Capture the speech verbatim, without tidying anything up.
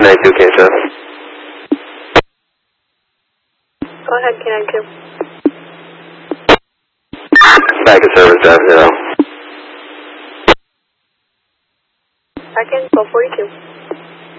ninety-two K S F. Go ahead, K ninety-two. Back in service, drive zero. Back in, twelve forty-two.